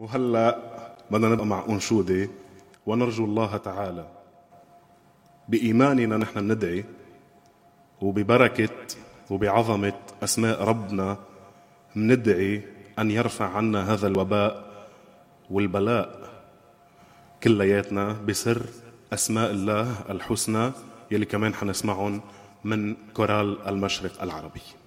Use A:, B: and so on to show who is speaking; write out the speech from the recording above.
A: وهلأ بدنا نبقى مع أنشودة، ونرجو الله تعالى بإيماننا نحن ندعي، وببركة وبعظمة أسماء ربنا ندعي أن يرفع عنا هذا الوباء والبلاء كلياتنا بسر أسماء الله الحسنى يلي كمان حنسمعهم من كورال المشرق العربي.